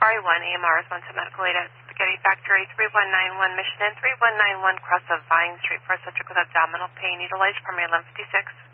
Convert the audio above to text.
Safari 1, AMR response to medical aid at Spaghetti Factory, 3191 Mission and 3191 cross of Vine Street for a subject with abdominal pain. Utilized primary 1156.